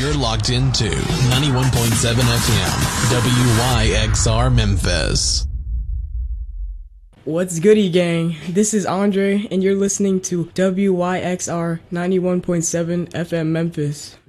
You're locked into 91.7 FM, WYXR Memphis. What's goody, gang? This is Andre, and you're listening to WYXR 91.7 FM Memphis.